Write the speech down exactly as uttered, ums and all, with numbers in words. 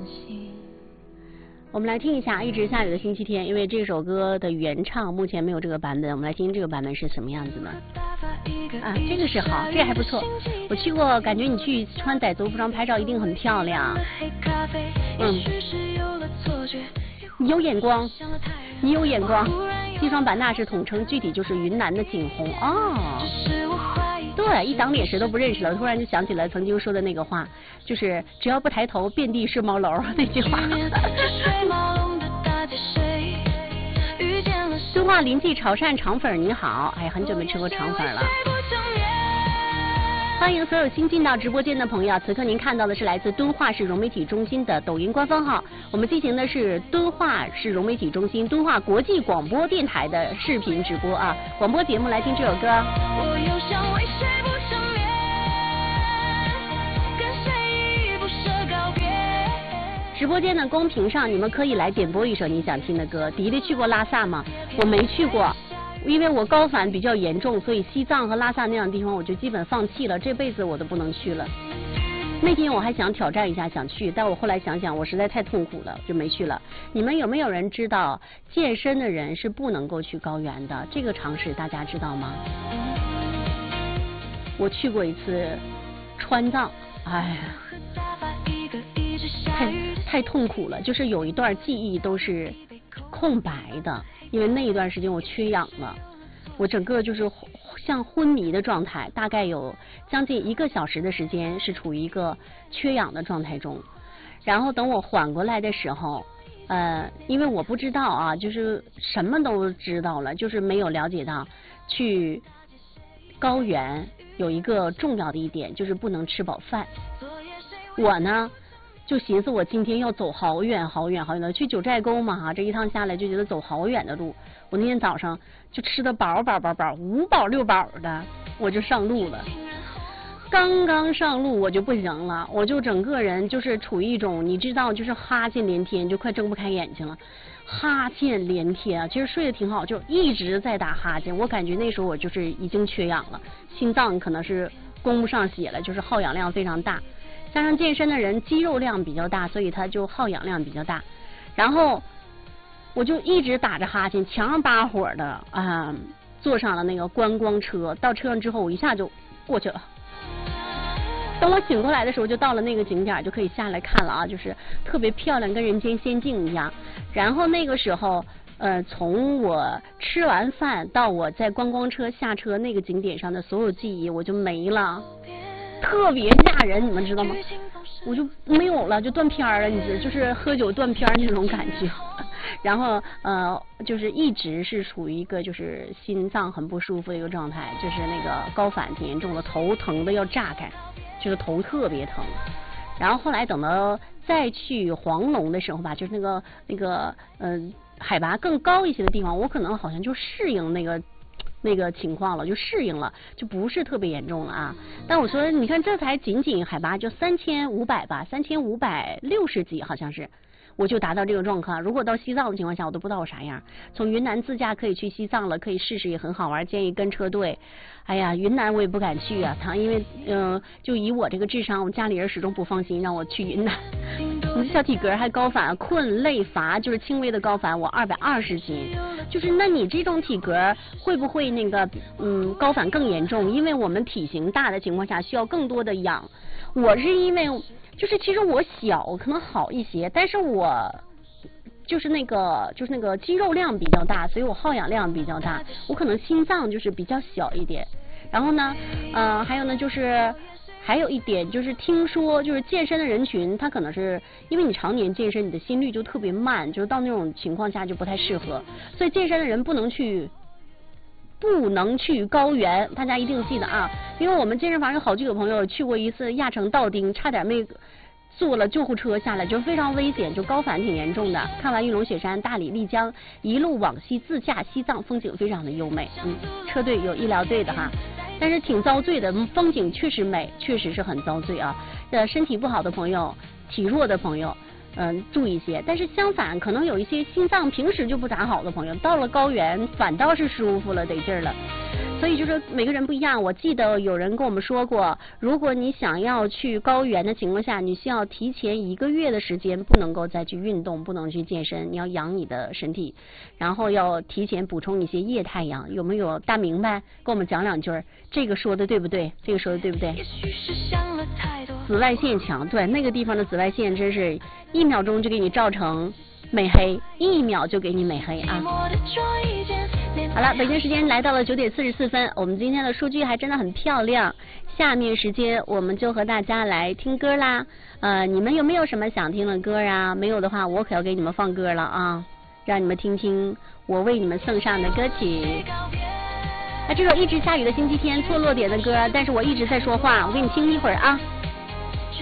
我们来听一下《一直下雨的星期天》，因为这首歌的原唱目前没有这个版本，我们来听听这个版本是什么样子的。啊，这个是好，这个还不错。我去过，感觉你去穿傣族服装拍照一定很漂亮。嗯，你有眼光，你有眼光。西双版纳是统称，具体就是云南的景洪哦。对，一张脸谁都不认识了，突然就想起来曾经说的那个话，就是只要不抬头，遍地是茅楼那句话。敦化临记潮汕肠粉你好，哎，很久没吃过肠粉了。欢迎所有新进到直播间的朋友，此刻您看到的是来自敦化市融媒体中心的抖音官方号，我们进行的是敦化市融媒体中心敦化国际广播电台的视频直播啊，广播节目来听这首歌。我又想为谁不成眠，跟谁依依不舍告别。直播间的公屏上，你们可以来点播一首你想听的歌。迪迪去过拉萨吗？我没去过。因为我高反比较严重，所以西藏和拉萨那样的地方我就基本放弃了，这辈子我都不能去了。那天我还想挑战一下，想去，但我后来想想我实在太痛苦了，就没去了。你们有没有人知道健身的人是不能够去高原的？这个常识大家知道吗？我去过一次川藏，哎呀，太太痛苦了，就是有一段记忆都是空白的。因为那一段时间我缺氧了，我整个就是像昏迷的状态，大概有将近一个小时的时间是处于一个缺氧的状态中。然后等我缓过来的时候，呃，因为我不知道啊，就是什么都知道了，就是没有了解到去高原有一个重要的一点，就是不能吃饱饭。我呢就寻思我今天要走好远好远好远的，去九寨沟嘛哈，这一趟下来就觉得走好远的路。我那天早上就吃的饱饱饱饱，五饱六饱的，我就上路了。刚刚上路我就不行了，我就整个人就是处于一种你知道就是哈欠连天，就快睁不开眼睛了，哈欠连天啊。其实睡得挺好，就一直在打哈欠。我感觉那时候我就是已经缺氧了，心脏可能是供不上血了，就是耗氧量非常大。加上健身的人肌肉量比较大，所以他就耗氧量比较大。然后我就一直打着哈欠，强上巴火的啊、呃，坐上了那个观光车。到车上之后，我一下就过去了。等我醒过来的时候，就到了那个景点，就可以下来看了啊，就是特别漂亮，跟人间仙境一样。然后那个时候，呃，从我吃完饭到我在观光车下车那个景点上的所有记忆，我就没了。特别吓人，你们知道吗？我就没有了，就断片了，你知道，就是喝酒断片那种感觉。然后呃，就是一直是处于一个就是心脏很不舒服的一个状态，就是那个高反挺严重的，头疼的要炸开，就是头特别疼。然后后来等到再去黄龙的时候吧，就是那个那个嗯、呃、海拔更高一些的地方，我可能好像就适应那个。那个情况了，就适应了，就不是特别严重了啊。但我说，你看这才仅仅海拔就三千五百吧，三千五百六十几好像是，我就达到这个状况。如果到西藏的情况下，我都不知道我啥样。从云南自驾可以去西藏了，可以试试，也很好玩，建议跟车队。哎呀，云南我也不敢去啊，他因为嗯、呃，就以我这个智商，我家里人始终不放心让我去云南。你这小体格还高反，困累乏，就是轻微的高反，我二百二十斤，就是那你这种体格会不会那个嗯高反更严重？因为我们体型大的情况下需要更多的氧，我是因为就是其实我小可能好一些，但是我就是那个就是那个肌肉量比较大，所以我耗氧量比较大，我可能心脏就是比较小一点。然后呢，呃，还有呢就是。还有一点就是听说就是健身的人群，他可能是因为你常年健身，你的心率就特别慢，就是到那种情况下就不太适合，所以健身的人不能去不能去高原，大家一定记得啊，因为我们健身房有好几个朋友去过一次亚城道丁，差点没坐了救护车下来，就非常危险，就高反挺严重的。看完玉龙雪山、大理、丽江，一路往西自驾西藏，风景非常的优美。嗯，车队有医疗队的哈。但是挺遭罪的，风景确实美，确实是很遭罪啊。呃，身体不好的朋友、体弱的朋友，嗯、呃，注意一些。但是相反，可能有一些心脏平时就不咋好的朋友，到了高原反倒是舒服了，得劲儿了。 所以就是每个人不一样。我记得有人跟我们说过，如果你想要去高原的情况下，你需要提前一个月的时间不能够再去运动，不能去健身，你要养你的身体，然后要提前补充一些液态氧。有没有大明白？跟我们讲两句，这个说的对不对？这个说的对不对？紫外线强，对，那个地方的紫外线真是一秒钟就给你照成美黑，一秒就给你美黑啊！好了，北京时间来到了九点四十四分，我们今天的数据还真的很漂亮。下面时间我们就和大家来听歌啦。呃，你们有没有什么想听的歌啊？没有的话，我可要给你们放歌了啊，让你们听听我为你们送上的歌曲。那这首一直下雨的星期天错落点的歌，但是我一直在说话，我给你听一会儿啊。